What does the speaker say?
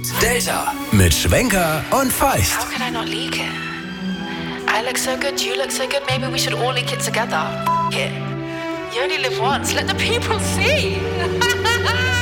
Delta mit Schwenker und Feist. How could I not leak it? I look so good, you look so good, maybe we should all leak it together. It. You only live once, let the people see.